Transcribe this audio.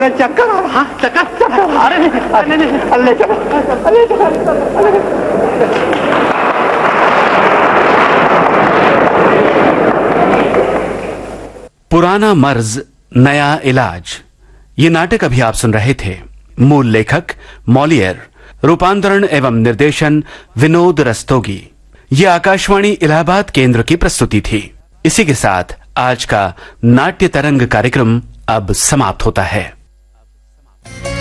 चक्कर आ रहा, चक्कर अरे नहीं अल्ले पुराना मर्ज नया इलाज, ये नाटक अभी आप सुन रहे थे। मूल लेखक मॉलियर, रूपांतरण एवं निर्देशन विनोद रस्तोगी। ये आकाशवाणी इलाहाबाद केंद्र की प्रस्तुति थी। इसी के साथ आज का नाट्य तरंग कार्यक्रम अब समाप्त होता है।